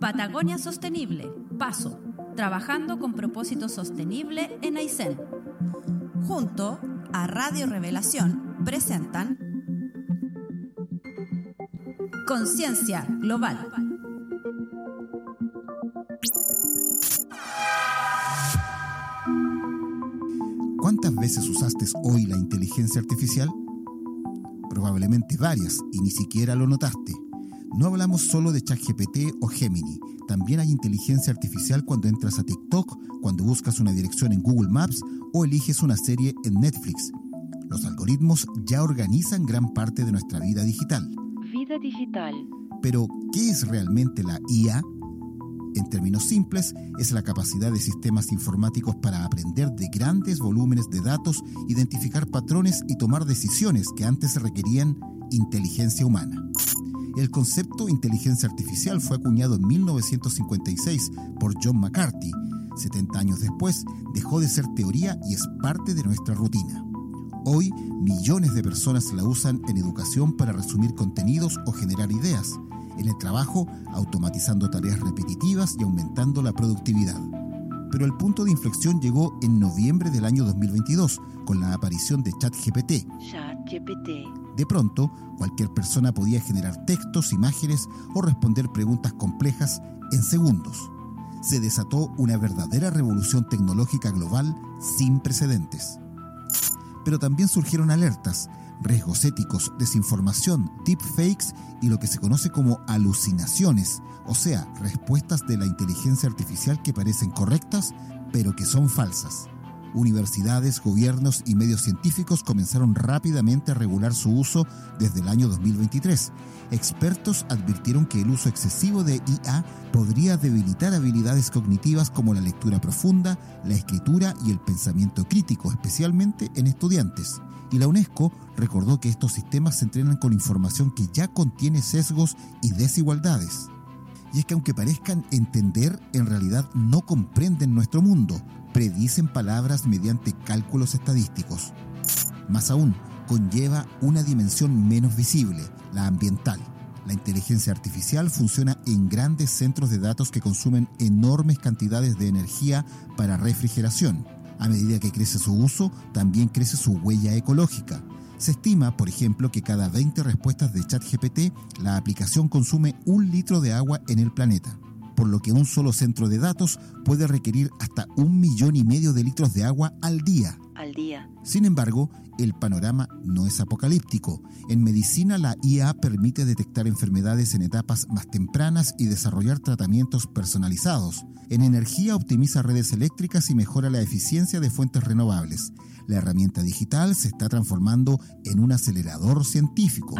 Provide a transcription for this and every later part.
Patagonia Sostenible, Paso, trabajando con propósito sostenible en Aysén. Junto a Radio Revelación presentan Conciencia Global. ¿Cuántas veces usaste hoy la inteligencia artificial? Probablemente varias y ni siquiera lo notaste. No hablamos solo de ChatGPT o Gemini. También hay inteligencia artificial cuando entras a TikTok, cuando buscas una dirección en Google Maps o eliges una serie en Netflix. Los algoritmos ya organizan gran parte de nuestra vida digital. Vida digital. Pero, ¿qué es realmente la IA? En términos simples, es la capacidad de sistemas informáticos para aprender de grandes volúmenes de datos, identificar patrones y tomar decisiones que antes requerían inteligencia humana. El concepto inteligencia artificial fue acuñado en 1956 por John McCarthy. 70 años después, dejó de ser teoría y es parte de nuestra rutina. Hoy, millones de personas la usan en educación para resumir contenidos o generar ideas, en el trabajo, automatizando tareas repetitivas y aumentando la productividad. Pero el punto de inflexión llegó en noviembre del año 2022, con la aparición de ChatGPT. De pronto, cualquier persona podía generar textos, imágenes o responder preguntas complejas en segundos. Se desató una verdadera revolución tecnológica global sin precedentes. Pero también surgieron alertas, riesgos éticos, desinformación, deepfakes y lo que se conoce como alucinaciones, o sea, respuestas de la inteligencia artificial que parecen correctas, pero que son falsas. Universidades, gobiernos y medios científicos comenzaron rápidamente a regular su uso desde el año 2023. Expertos advirtieron que el uso excesivo de IA podría debilitar habilidades cognitivas como la lectura profunda, la escritura y el pensamiento crítico, especialmente en estudiantes. Y la UNESCO recordó que estos sistemas se entrenan con información que ya contiene sesgos y desigualdades. Y es que aunque parezcan entender, en realidad no comprenden nuestro mundo, predicen palabras mediante cálculos estadísticos. Más aún, conlleva una dimensión menos visible, la ambiental. La inteligencia artificial funciona en grandes centros de datos que consumen enormes cantidades de energía para refrigeración. A medida que crece su uso, también crece su huella ecológica. Se estima, por ejemplo, que cada 20 respuestas de ChatGPT, la aplicación consume 1 litro de agua en el planeta, por lo que un solo centro de datos puede requerir hasta 1,5 millones de litros de agua al día. Sin embargo, el panorama no es apocalíptico. En medicina, la IA permite detectar enfermedades en etapas más tempranas y desarrollar tratamientos personalizados. En energía, optimiza redes eléctricas y mejora la eficiencia de fuentes renovables. La herramienta digital se está transformando en un acelerador científico.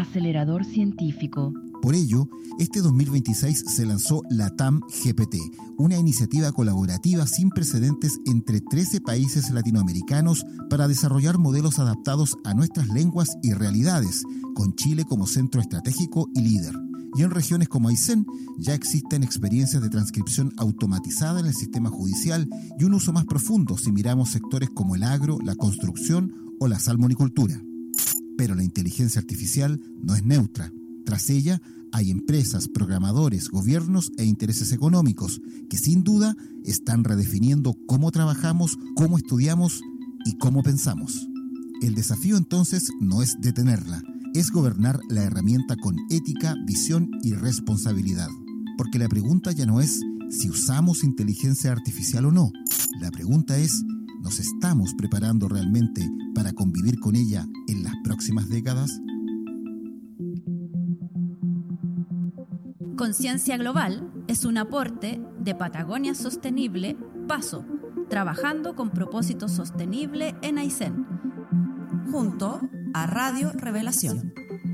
Por ello, este 2026 se lanzó LATAM GPT, una iniciativa colaborativa sin precedentes entre 13 países latinoamericanos para desarrollar modelos adaptados a nuestras lenguas y realidades, con Chile como centro estratégico y líder. Y en regiones como Aysén ya existen experiencias de transcripción automatizada en el sistema judicial y un uso más profundo si miramos sectores como el agro, la construcción o la salmonicultura. Pero la inteligencia artificial no es neutra. Tras ella hay empresas, programadores, gobiernos e intereses económicos que sin duda están redefiniendo cómo trabajamos, cómo estudiamos y cómo pensamos. El desafío entonces no es detenerla, es gobernar la herramienta con ética, visión y responsabilidad. Porque la pregunta ya no es si usamos inteligencia artificial o no. La pregunta es, ¿nos estamos preparando realmente para convivir con ella en las próximas décadas? Conciencia Global es un aporte de Patagonia Sostenible, Paso, trabajando con propósito sostenible en Aysén. Junto a Radio Revelación.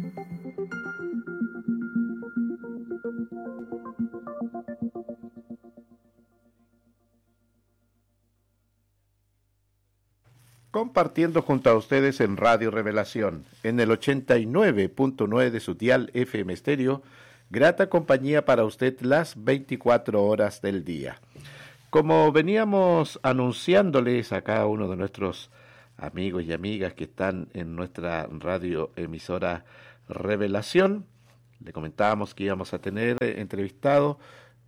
Compartiendo junto a ustedes en Radio Revelación, en el 89.9 de su dial FM estéreo, grata compañía para usted las 24 horas del día. Como veníamos anunciándoles a cada uno de nuestros amigos y amigas que están en nuestra radio emisora Revelación, le comentábamos que íbamos a tener entrevistado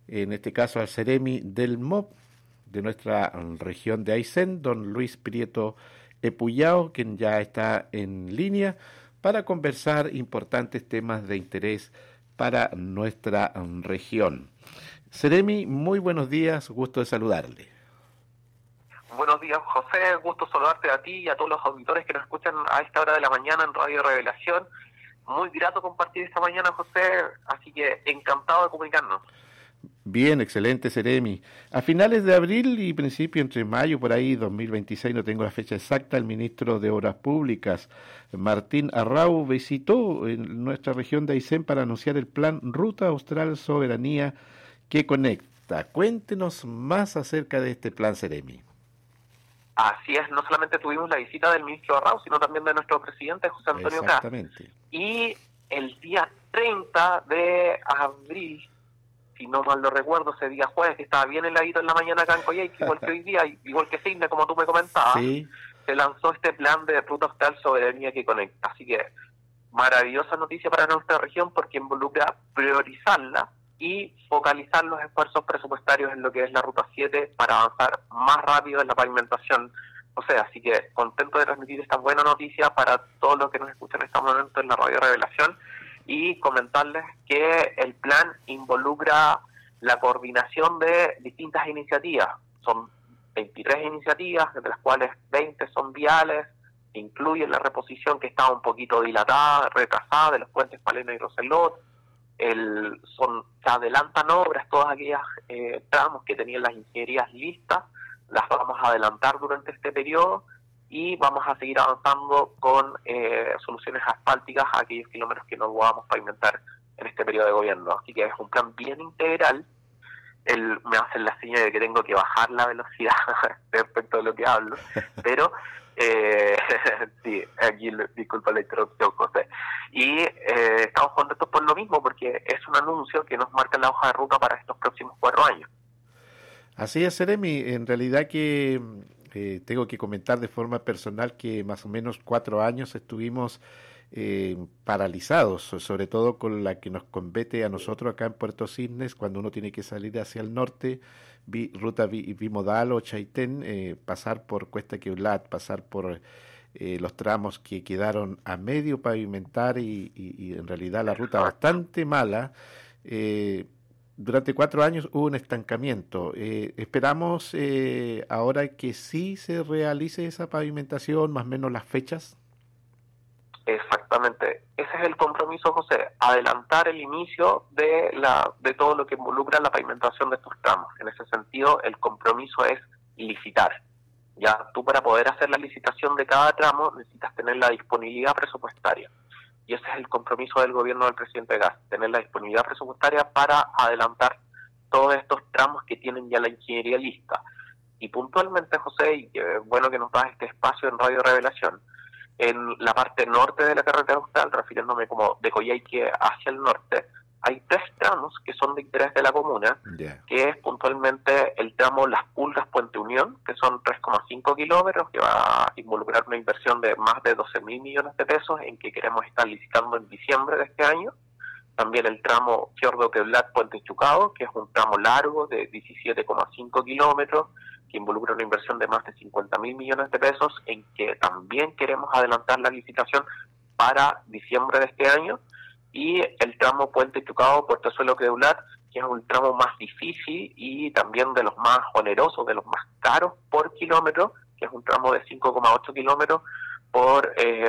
en este caso al Ceremi del MOP de nuestra región de Aysén, don Luis Prieto Epuyao, quien ya está en línea para conversar importantes temas de interés para nuestra región. Ceremi, muy buenos días, gusto de saludarle. Buenos días, José, gusto saludarte a ti y a todos los auditores que nos escuchan a esta hora de la mañana en Radio Revelación. Muy grato compartir esta mañana, José, así que encantado de comunicarnos. Bien, excelente, Ceremi. A finales de abril y principio entre mayo, por ahí, 2026, no tengo la fecha exacta, el ministro de Obras Públicas, Martín Arrau, visitó en nuestra región de Aysén para anunciar el plan Ruta Austral Soberanía que conecta. Cuéntenos más acerca de este plan, Ceremi. Así es, no solamente tuvimos la visita del ministro Arrau, sino también de nuestro presidente José Antonio Kast. Exactamente. Y el día 30 de abril, si no mal lo recuerdo, ese día jueves, que estaba bien heladito en la mañana acá en Coyhaique, igual que hoy día, igual que Signe, como tú me comentabas, sí, se lanzó este plan de Ruta Austral Soberanía que conecta. Así que maravillosa noticia para nuestra región porque involucra priorizarla y focalizar los esfuerzos presupuestarios en lo que es la Ruta 7 para avanzar más rápido en la pavimentación. O sea, así que contento de transmitir esta buena noticia para todos los que nos escuchan en este momento en la Radio Revelación y comentarles que el plan involucra la coordinación de distintas iniciativas. Son 23 iniciativas, de las cuales 20 son viales, incluyen la reposición que estaba un poquito dilatada, retrasada de los puentes Palena y Roselot. Se adelantan obras, todas aquellas tramos que tenían las ingenierías listas, las vamos a adelantar durante este periodo y vamos a seguir avanzando con soluciones asfálticas a aquellos kilómetros que no podamos pavimentar en este periodo de gobierno. Así que es un plan bien integral. Me hacen la señal de que tengo que bajar la velocidad respecto de lo que hablo, pero sí, aquí disculpa la interrupción, José. Y estamos contentos por lo mismo, porque es un anuncio que nos marca la hoja de ruta para estos próximos 4 años. Así es, Ceremi. En realidad que tengo que comentar de forma personal que más o menos 4 años estuvimos paralizados, sobre todo con la que nos compete a nosotros acá en Puerto Cisnes, cuando uno tiene que salir hacia el norte, ruta bimodal o Chaitén, pasar por Cuesta Queulat, pasar por los tramos que quedaron a medio pavimentar y en realidad la ruta bastante mala. Durante 4 años hubo un estancamiento. Esperamos ahora que sí se realice esa pavimentación, más o menos las fechas. Exactamente, ese es el compromiso, José, adelantar el inicio de todo lo que involucra la pavimentación de estos tramos. En ese sentido, el compromiso es licitar. Ya tú, para poder hacer la licitación de cada tramo necesitas tener la disponibilidad presupuestaria. Y ese es el compromiso del gobierno del presidente Kast, tener la disponibilidad presupuestaria para adelantar todos estos tramos que tienen ya la ingeniería lista. Y puntualmente, José, y que bueno que nos das este espacio en Radio Revelación, en la parte norte de la carretera austral, refiriéndome como de Coyhaique hacia el norte, hay 3 tramos que son de interés de la comuna, que es puntualmente el tramo Las Pulgas Puente Unión, que son 3,5 kilómetros, que va a involucrar una inversión de más de 12.000 millones de pesos, en que queremos estar licitando en diciembre de este año. También el tramo Fiordo Queulat Puente Chucado, que es un tramo largo de 17,5 kilómetros, que involucra una inversión de más de 50.000 millones de pesos, en que también queremos adelantar la licitación para diciembre de este año. Y el tramo Puente Chucado, Puertosuelo Queulat, que es un tramo más difícil y también de los más onerosos, de los más caros por kilómetro, que es un tramo de 5,8 kilómetros por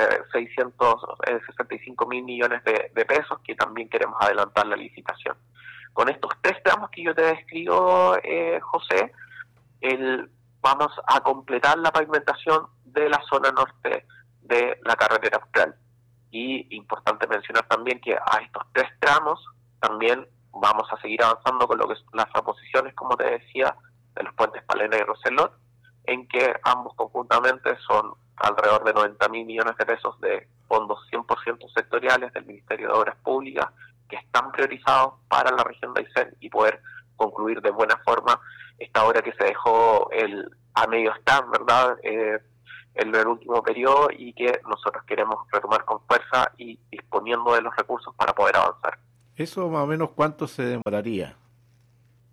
665.000 millones de pesos, que también queremos adelantar la licitación. Con estos 3 tramos que yo te describo, José, vamos a completar la pavimentación de la zona norte de la carretera austral. Y importante mencionar también que a estos 3 tramos también vamos a seguir avanzando con lo que son las reposiciones, como te decía, de los puentes Palena y Roselot, en que ambos conjuntamente son alrededor de 90.000 millones de pesos de fondos 100% sectoriales del Ministerio de Obras Públicas, que están priorizados para la región de Aysén y poder concluir de buena forma esta obra que se dejó a medio stand, ¿verdad?, en el último periodo, y que nosotros queremos retomar con fuerza y disponiendo de los recursos para poder avanzar. ¿Eso más o menos cuánto se demoraría?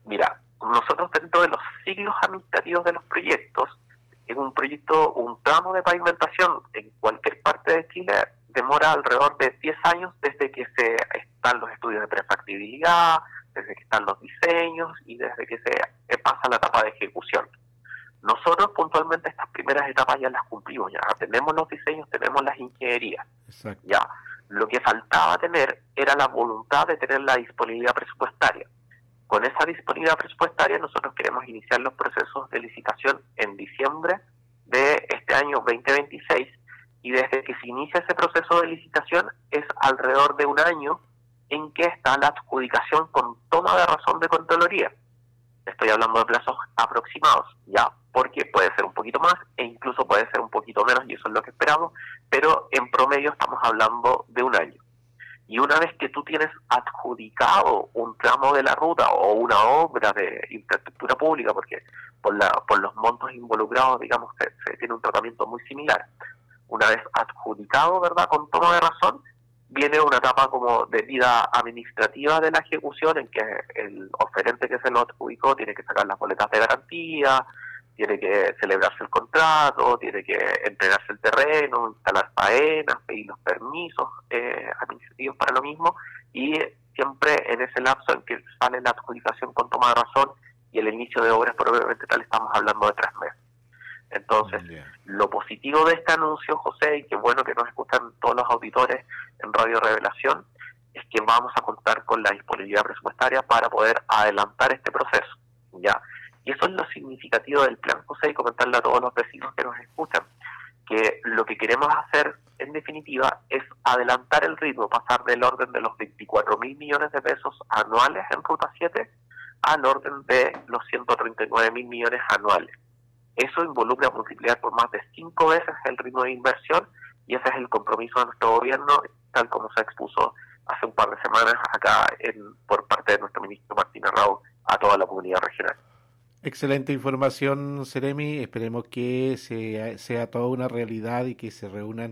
Mira, nosotros dentro de los ciclos administrativos de los proyectos, en un proyecto, un tramo de pavimentación en cualquier parte de Chile demora alrededor de 10 años desde que están los estudios de prefactibilidad, desde que están los diseños y desde que se pasa la etapa de ejecución. Nosotros puntualmente estas primeras etapas ya las cumplimos, ya tenemos los diseños, tenemos las ingenierías. Exacto. Ya. Lo que faltaba tener era la voluntad de tener la disponibilidad presupuestaria. Con esa disponibilidad presupuestaria nosotros queremos iniciar los procesos de licitación en diciembre de este año 2026, y desde que se inicia ese proceso de licitación es alrededor de un año en que está la adjudicación con toma de razón de Contraloría. Estoy hablando de plazos aproximados, ya, porque puede ser un poquito más e incluso puede ser un poquito menos, y eso es lo que esperamos, pero en promedio estamos hablando de un año. Y una vez que tú tienes adjudicado un tramo de la ruta o una obra de infraestructura pública, porque por los montos involucrados, digamos, se tiene un tratamiento muy similar. Una vez adjudicado, ¿verdad?, con toma de razón, viene una etapa como de vida administrativa de la ejecución, en que el oferente que se lo adjudicó tiene que sacar las boletas de garantía, tiene que celebrarse el contrato, tiene que entregarse el terreno, instalar faenas, pedir los permisos administrativos para lo mismo, y siempre en ese lapso en que sale la adjudicación con toma de razón y el inicio de obras probablemente tal, estamos hablando de 3 meses. Entonces, lo positivo de este anuncio, José, y qué bueno que nos escuchan todos los auditores en Radio Revelación, es que vamos a contar con la disponibilidad presupuestaria para poder adelantar este proceso, ¿ya? Y eso es lo significativo del plan, José, y comentarle a todos los vecinos que nos escuchan, que lo que queremos hacer, en definitiva, es adelantar el ritmo, pasar del orden de los 24.000 millones de pesos anuales en Ruta 7 al orden de los 139.000 millones anuales. Eso involucra multiplicar por más de 5 veces el ritmo de inversión, y ese es el compromiso de nuestro gobierno, tal como se expuso hace un par de semanas acá por parte de nuestro ministro Martín Arrau a toda la comunidad regional. Excelente información, Seremi. Esperemos que sea toda una realidad y que se reúnan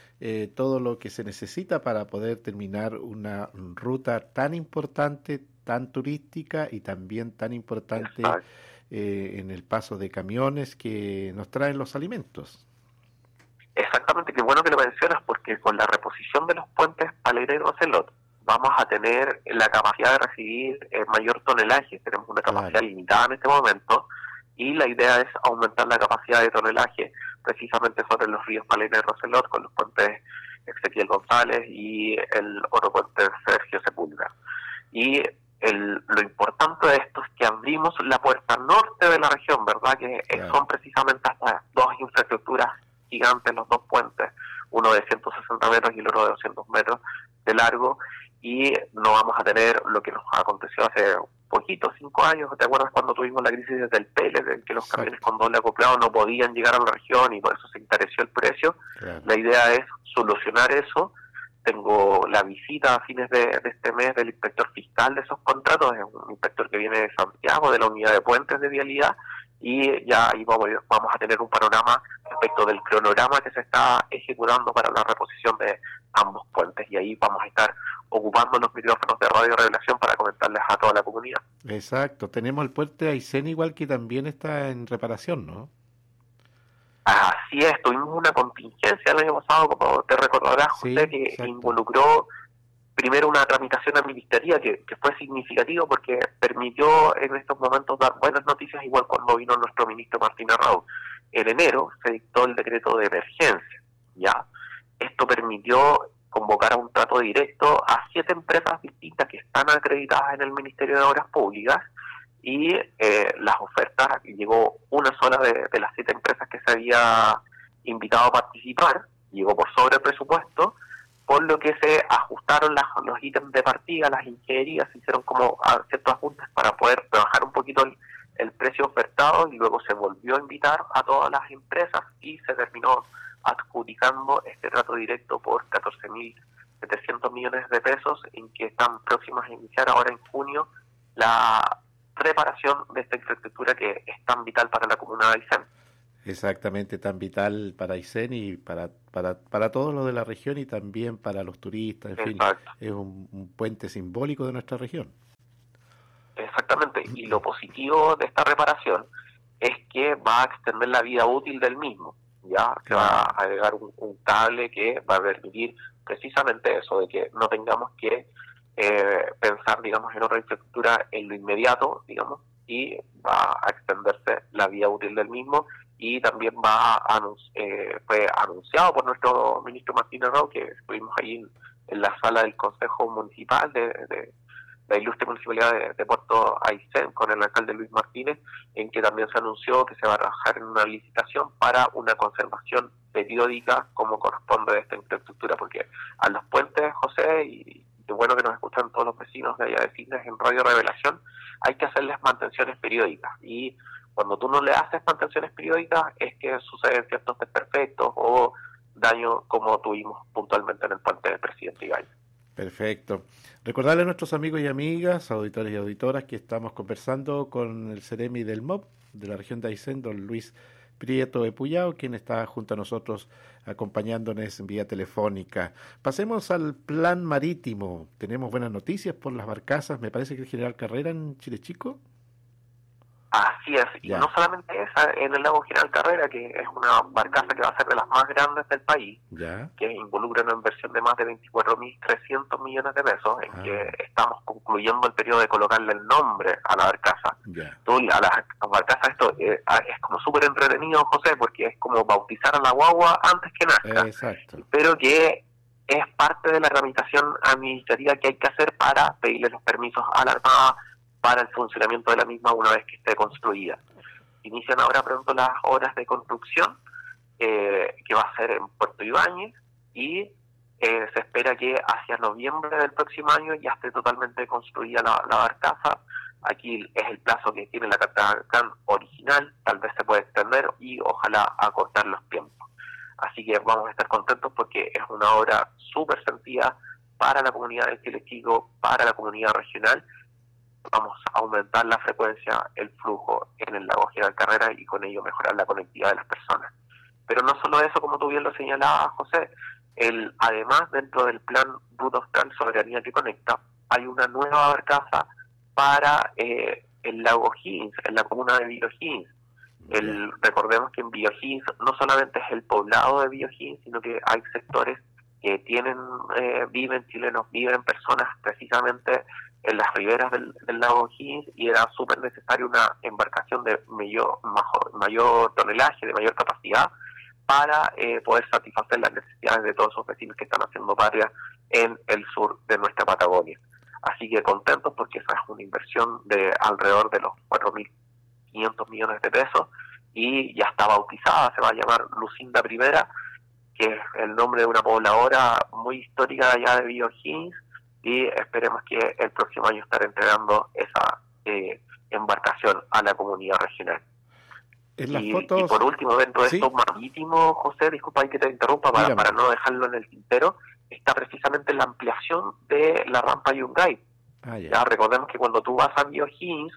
todo lo que se necesita para poder terminar una ruta tan importante, tan turística y también tan importante en el paso de camiones que nos traen los alimentos. Exactamente, qué bueno que lo mencionas, porque con la reposición de los puentes Palera y Roselot vamos a tener la capacidad de recibir mayor tonelaje. Tenemos una capacidad limitada en este momento, y la idea es aumentar la capacidad de tonelaje precisamente sobre los ríos Palera y Roselot con los puentes Ezequiel González y el otro puente Sergio Sepúlveda. Y lo importante de esto es que abrimos la puerta norte de la región, ¿verdad? Que son precisamente estas 2 infraestructuras gigantes, los 2 puentes, uno de 160 metros y el otro de 200 metros de largo, y no vamos a tener lo que nos aconteció hace poquito, 5 años. ¿Te acuerdas cuando tuvimos la crisis del pellet, en que los camiones con doble acoplado no podían llegar a la región y por eso se encareció el precio? La idea es solucionar eso. Tengo la visita a fines de este mes del inspector fiscal de esos contratos, es un inspector que viene de Santiago, de la unidad de puentes de vialidad, y ya ahí vamos a tener un panorama respecto del cronograma que se está ejecutando para la reposición de ambos puentes, y ahí vamos a estar ocupando los micrófonos de Radio Revelación para comentarles a toda la comunidad. Exacto, tenemos el puente Aysén igual, que también está en reparación, ¿no? Así es, tuvimos una contingencia el año pasado, como te recordarás, José, que involucró primero una tramitación administrativa que fue significativo, porque permitió en estos momentos dar buenas noticias, igual cuando vino nuestro ministro Martín Arrau. En enero se dictó el decreto de emergencia, ¿ya? Esto permitió convocar a un trato directo a 7 empresas distintas que están acreditadas en el Ministerio de Obras Públicas, y las ofertas, llegó una sola de las 7 empresas que se había invitado a participar, llegó por sobre el presupuesto, por lo que se ajustaron los ítems de partida, las ingenierías, se hicieron como ciertos ajustes para poder trabajar un poquito el precio ofertado, y luego se volvió a invitar a todas las empresas y se terminó adjudicando este trato directo por 14.700 millones de pesos, en que están próximos a iniciar ahora en junio la preparación de esta infraestructura que es tan vital para la comuna de Aysén. Exactamente, tan vital para Aysén y para todos los de la región, y también para los turistas, en fin, es un puente simbólico de nuestra región. Exactamente, y lo positivo de esta reparación es que va a extender la vida útil del mismo, ya se va a agregar un cable que va a permitir precisamente eso, de que no tengamos que pensar, digamos, en otra infraestructura en lo inmediato, digamos, y va a extenderse la vida útil del mismo. Y también fue anunciado por nuestro ministro Martín Arrau, que estuvimos ahí en la sala del Consejo Municipal de la ilustre municipalidad de Puerto Aysén, con el alcalde Luis Martínez, en que también se anunció que se va a trabajar en una licitación para una conservación periódica como corresponde de esta infraestructura, porque a los puentes, José, y qué bueno que nos escuchan todos los vecinos de allá de Cisnes en Radio Revelación, hay que hacerles mantenciones periódicas, y cuando tú no le haces mantenciones periódicas es que suceden ciertos desperfectos o daños como tuvimos puntualmente en el puente del Presidente Ibañez. Perfecto. Recordarle a nuestros amigos y amigas, auditores y auditoras, que estamos conversando con el Ceremi del MOP de la región de Aysén, don Luis Prieto Epuyao, quien está junto a nosotros acompañándonos en vía telefónica. Pasemos al plan marítimo. Tenemos buenas noticias por las barcazas. Me parece que el General Carrera en Chile Chico. Así es, y no solamente esa, en el lago General Carrera, que es una barcaza que va a ser de las más grandes del país, que involucra una inversión de más de 24.300 millones de pesos, en que estamos concluyendo el periodo de colocarle el nombre a la barcaza. A las barcazas esto es como súper entretenido, José, porque es como bautizar a la guagua antes que nazca, pero que es parte de la tramitación administrativa que hay que hacer para pedirle los permisos a la Armada para el funcionamiento de la misma una vez que esté construida. Inician ahora pronto las obras de construcción, que va a ser en Puerto Ibañez, y se espera que hacia noviembre del próximo año ya esté totalmente construida la barcaza. Aquí es el plazo que tiene la carta original, tal vez se puede extender y ojalá acortar los tiempos. Así que vamos a estar contentos porque es una obra súper sentida para la comunidad de Chile Chico, para la comunidad regional. Vamos a aumentar la frecuencia, el flujo en el lago General Carrera y con ello mejorar la conectividad de las personas. Pero no solo eso, como tú bien lo señalabas, José, además dentro del plan Ruta Austral Soberanía que Conecta, hay una nueva barcaza para el lago Higgins, en la comuna de Billo Higgins. Recordemos que en Billo Higgins no solamente es el poblado de Billo Higgins, sino que hay sectores que viven personas precisamente en las riberas del lago Higgins, y era súper necesaria una embarcación de mayor tonelaje, de mayor capacidad, para poder satisfacer las necesidades de todos esos vecinos que están haciendo patria en el sur de nuestra Patagonia. Así que contentos porque esa es una inversión de alrededor de los 4.500 millones de pesos, y ya está bautizada, se va a llamar Lucinda I, que es el nombre de una pobladora muy histórica de allá de Billo Higgins, y esperemos que el próximo año estar entregando esa embarcación a la comunidad regional. En las fotos... y por último, dentro de esto marítimo, José, disculpa ahí que te interrumpa, para no dejarlo en el tintero, está precisamente la ampliación de la rampa Yungay. Ya recordemos que cuando tú vas a Billo Higgins,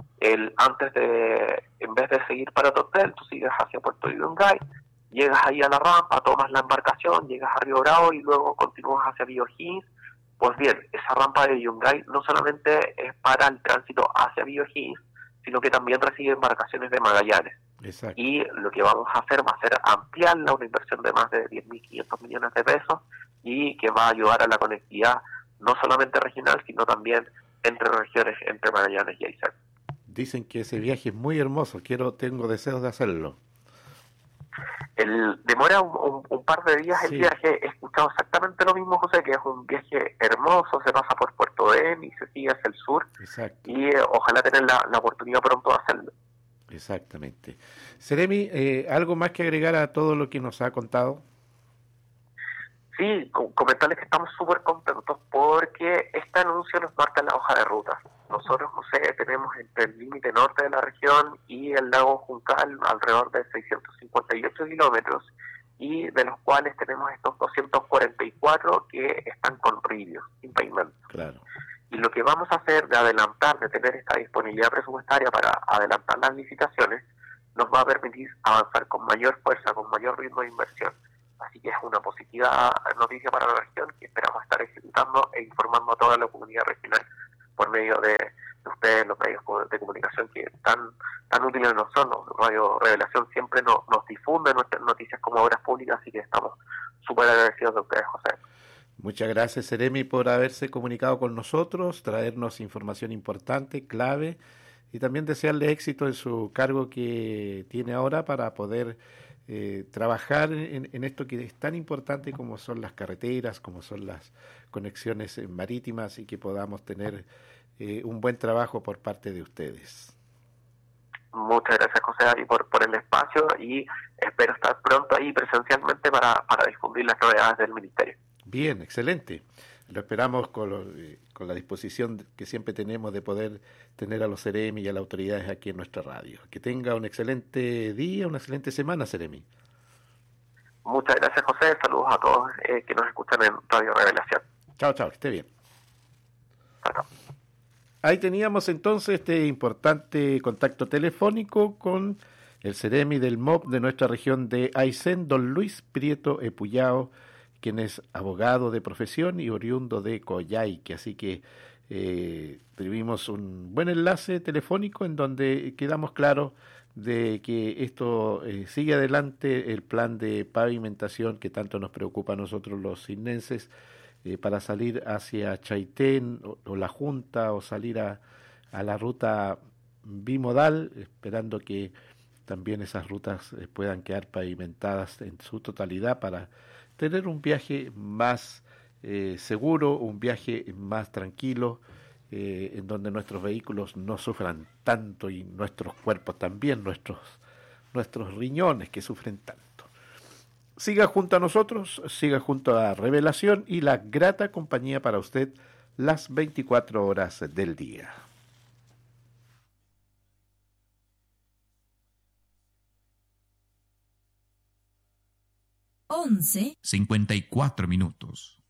en vez de seguir para tu hotel, tú sigues hacia Puerto Yungay, llegas ahí a la rampa, tomas la embarcación, llegas a Río Bravo y luego continúas hacia Billo Higgins. Pues bien, esa rampa de Yungay no solamente es para el tránsito hacia Billo Higgins, sino que también recibe embarcaciones de Magallanes. Exacto. Y lo que vamos a hacer va a ser ampliarla, una inversión de más de 10.500 millones de pesos, y que va a ayudar a la conectividad no solamente regional, sino también entre regiones, entre Magallanes y Aysén. Dicen que ese viaje es muy hermoso, tengo deseos de hacerlo. Demora un par de días el viaje. He escuchado exactamente lo mismo, José, que es un viaje hermoso, se pasa por Puerto Den y se sigue hacia el sur. Exacto. Y ojalá tener la oportunidad pronto de hacerlo. Exactamente. Ceremi, ¿algo más que agregar a todo lo que nos ha contado? Sí, comentarles que estamos súper contentos porque este anuncio nos marca la hoja de ruta. Nosotros, José, tenemos entre el límite norte de la región y el lago Juncal alrededor de 658 kilómetros, y de los cuales tenemos estos 244 que están con ribios, sin pavimento. Claro. Y lo que vamos a hacer de adelantar, de tener esta disponibilidad presupuestaria para adelantar las licitaciones, nos va a permitir avanzar con mayor fuerza, con mayor ritmo de inversión. Así que es una positiva noticia para la región que esperamos estar ejecutando e informando a toda la comunidad regional por medio de ustedes, los medios de comunicación que tan útiles nos son. Radio Revelación siempre nos difunde nuestras noticias como obras públicas, así que estamos súper agradecidos de ustedes, José. Muchas gracias, Seremi, por haberse comunicado con nosotros, traernos información importante, clave, y también desearle éxito en su cargo que tiene ahora para poder trabajar en esto que es tan importante como son las carreteras, como son las conexiones marítimas, y que podamos tener un buen trabajo por parte de ustedes. Muchas gracias, José, por el espacio, y espero estar pronto ahí presencialmente para difundir las novedades del Ministerio. Bien, excelente. Lo esperamos con la disposición que siempre tenemos de poder tener a los Seremi y a las autoridades aquí en nuestra radio. Que tenga un excelente día, una excelente semana, Seremi. Muchas gracias, José. Saludos a todos que nos escuchan en Radio Revelación. Chao, que esté bien. Chao. Ahí teníamos entonces este importante contacto telefónico con el Seremi del MOP de nuestra región de Aysén, don Luis Prieto Epuyao, quien es abogado de profesión y oriundo de Coyhaique. Así que tuvimos un buen enlace telefónico en donde quedamos claros de que esto sigue adelante, el plan de pavimentación que tanto nos preocupa a nosotros los cinnenses, para salir hacia Chaitén o La Junta, o salir a la ruta bimodal, esperando que también esas rutas puedan quedar pavimentadas en su totalidad para tener un viaje más seguro, un viaje más tranquilo, en donde nuestros vehículos no sufran tanto, y nuestros cuerpos también, nuestros riñones que sufren tanto. Siga junto a nosotros, siga junto a Revelación y la grata compañía para usted las 24 horas del día. 11:54 minutos.